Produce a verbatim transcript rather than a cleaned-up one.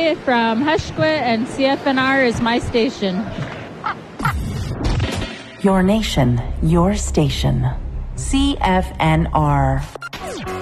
Amy from Heshquit, and C F N R is my station. Your nation, your station. C F N R.